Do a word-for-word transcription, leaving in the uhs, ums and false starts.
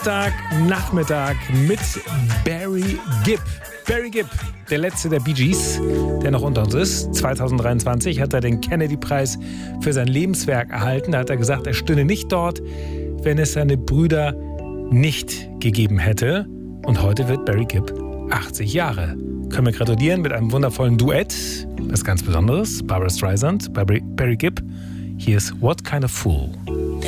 Samstagnachmittag mit Barry Gibb. Barry Gibb, der letzte der Bee Gees, der noch unter uns ist. zwanzig dreiundzwanzig hat er den Kennedy-Preis für sein Lebenswerk erhalten. Da hat er gesagt, er stünde nicht dort, wenn es seine Brüder nicht gegeben hätte. Und heute wird Barry Gibb achtzig Jahre. Können wir gratulieren mit einem wundervollen Duett. Was ganz Besonderes. Barbra Streisand, Barry, Barry Gibb. Hier ist What Kind of Fool.